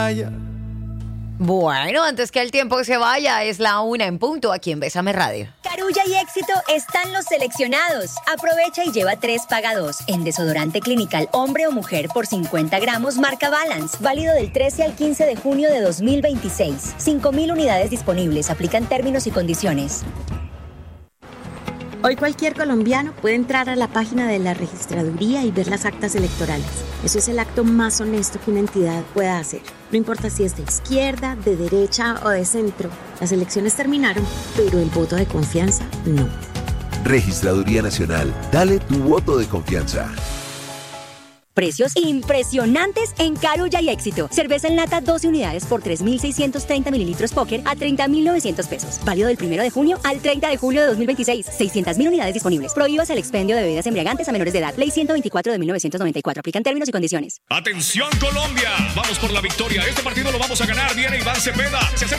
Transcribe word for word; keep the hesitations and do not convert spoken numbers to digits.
vaya. Bueno, antes que el tiempo se vaya, es la una en punto aquí en Bésame Radio. Carulla y Éxito están los seleccionados. Aprovecha y lleva tres paga dos en desodorante Clinical hombre o mujer por cincuenta gramos marca Balance. Válido del trece al quince de junio de dos mil veintiséis. cinco mil unidades disponibles. Aplican términos y condiciones. Hoy cualquier colombiano puede entrar a la página de la registraduría y ver las actas electorales. Eso es el acto más honesto que una entidad pueda hacer. No importa si es de izquierda, de derecha o de centro. Las elecciones terminaron, pero el voto de confianza no. Registraduría Nacional. Dale tu voto de confianza. Precios impresionantes en Carulla y Éxito. Cerveza en lata doce unidades por tres mil seiscientos treinta mililitros Póker a treinta mil novecientos pesos. Válido del primero de junio al treinta de julio de dos mil veintiséis. seiscientas mil unidades disponibles. Prohíbas el expendio de bebidas embriagantes a menores de edad. Ley ciento veinticuatro de mil novecientos noventa y cuatro. Aplican términos y condiciones. ¡Atención, Colombia! Vamos por la victoria. Este partido lo vamos a ganar. Viene Iván Cepeda. Se